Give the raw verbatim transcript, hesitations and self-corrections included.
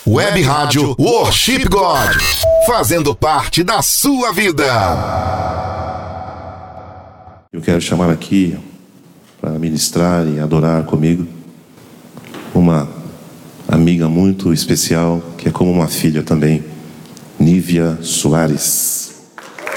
Web Rádio Worship God, fazendo parte da sua vida. Eu quero chamar aqui para ministrar e adorar comigo uma amiga muito especial, que é como uma filha também, Nívia Soares.